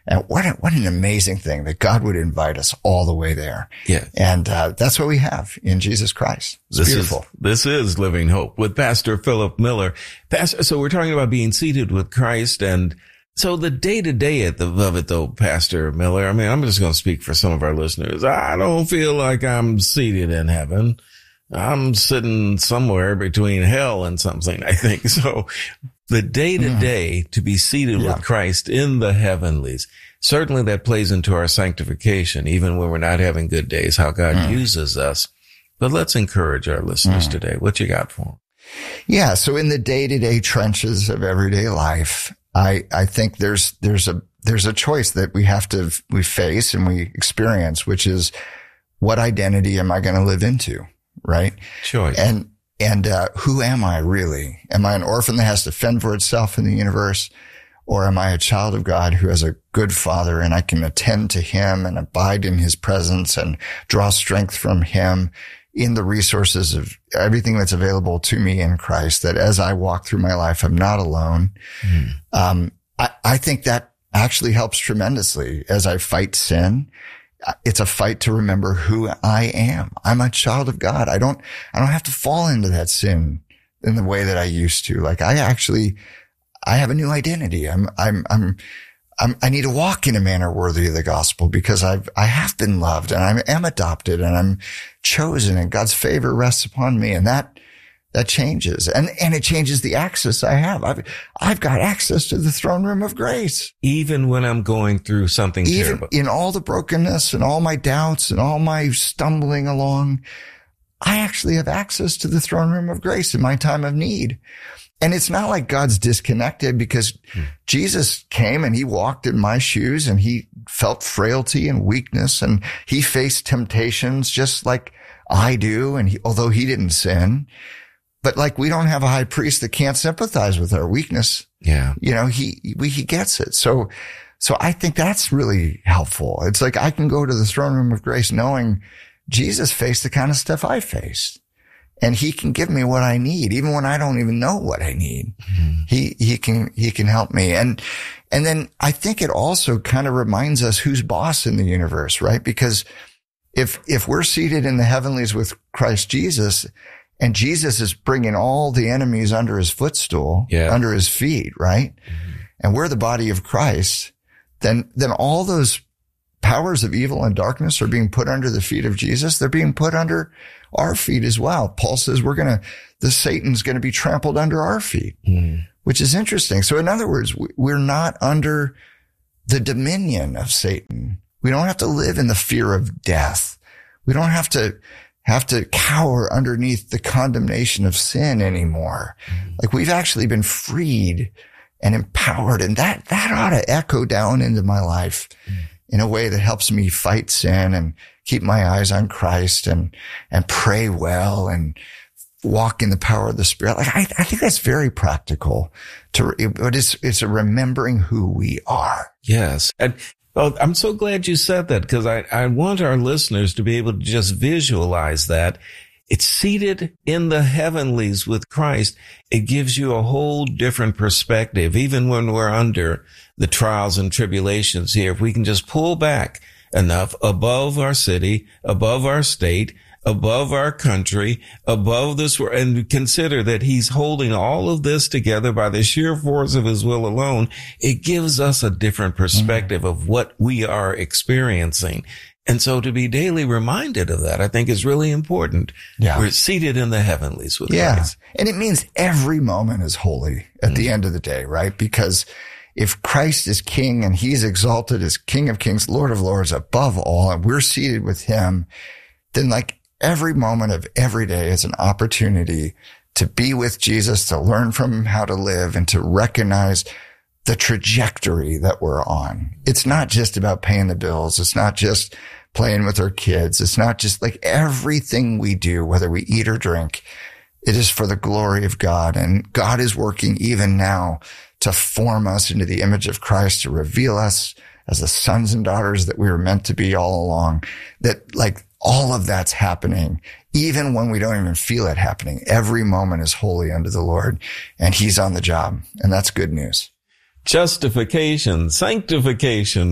And what an amazing thing that God would invite us all the way there. Yeah. And that's what we have in Jesus Christ. It's beautiful. This is Living Hope with Pastor Philip Miller. Pastor, so we're talking about being seated with Christ. And so the day-to-day of it, though, Pastor Miller, I mean, I'm just going to speak for some of our listeners. I don't feel like I'm seated in heaven. I'm sitting somewhere between hell and something, I think. So the day-to-day to be seated with Christ in the heavenlies, certainly that plays into our sanctification, even when we're not having good days, how God uses us. But let's encourage our listeners today. What you got for them? Yeah. So in the day-to-day trenches of everyday life, I think there's a choice that we face and we experience, which is, what identity am I going to live into? Right? Choice. And who am I really? Am I an orphan that has to fend for itself in the universe? Or am I a child of God who has a good father and I can attend to him and abide in his presence and draw strength from him in the resources of everything that's available to me in Christ, that as I walk through my life, I'm not alone. I think that actually helps tremendously as I fight sin. It's a fight to remember who I am. I'm a child of God. I don't have to fall into that sin in the way that I used to. Like I have a new identity. I need to walk in a manner worthy of the gospel because I have been loved and I am adopted and I'm chosen and God's favor rests upon me. And that changes. And it changes the access I have. I've got access to the throne room of grace. Even when I'm going through something terrible. In all the brokenness and all my doubts and all my stumbling along, I actually have access to the throne room of grace in my time of need. And it's not like God's disconnected because Jesus came and he walked in my shoes and he felt frailty and weakness and he faced temptations just like I do. And although he didn't sin, but like we don't have a high priest that can't sympathize with our weakness. Yeah. You know, he gets it. So I think that's really helpful. It's like I can go to the throne room of grace knowing Jesus faced the kind of stuff I faced. And he can give me what I need, even when I don't even know what I need. He can help me. And then I think it also kind of reminds us who's boss in the universe, right? Because if we're seated in the heavenlies with Christ Jesus and Jesus is bringing all the enemies under his footstool, under his feet, right? And we're the body of Christ, then all those powers of evil and darkness are being put under the feet of Jesus. They're being put under our feet as well. Paul says Satan's going to be trampled under our feet, which is interesting. So in other words, we're not under the dominion of Satan. We don't have to live in the fear of death. We don't have to cower underneath the condemnation of sin anymore. Like we've actually been freed and empowered. And that ought to echo down into my life in a way that helps me fight sin and keep my eyes on Christ and pray well and walk in the power of the Spirit. Like I think that's very practical but it's a remembering who we are. Yes. And I'm so glad you said that because I want our listeners to be able to just visualize that. It's seated in the heavenlies with Christ. It gives you a whole different perspective, even when we're under the trials and tribulations here. If we can just pull back enough above our city, above our state, above our country, above this world, and consider that he's holding all of this together by the sheer force of his will alone, it gives us a different perspective of what we are experiencing. And so to be daily reminded of that, I think is really important. Yeah. We're seated in the heavenlies with Christ. And it means every moment is holy at the end of the day, right? Because if Christ is king and he's exalted as King of Kings, Lord of Lords above all, and we're seated with him, then like every moment of every day is an opportunity to be with Jesus, to learn from him how to live and to recognize the trajectory that we're on. It's not just about paying the bills. It's not just playing with our kids. It's not just like everything we do, whether we eat or drink, it is for the glory of God. And God is working even now to form us into the image of Christ, to reveal us as the sons and daughters that we were meant to be all along. That like all of that's happening, even when we don't even feel it happening. Every moment is holy unto the Lord, and he's on the job. And that's good news. Justification, sanctification,